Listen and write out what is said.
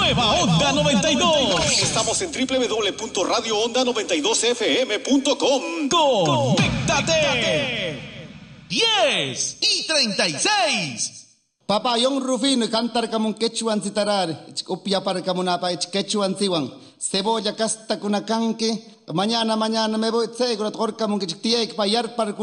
Nueva Onda 92. Estamos en www.radioonda92fm.com. ¡Conéctate! 10:36. Papayong Rufino cantar kamong quechuan sitarar, upia para kamunapa quechuan siwang. Cebolla casta kunakanke, mañana me voy a hacer con la torca mong que tiek payar para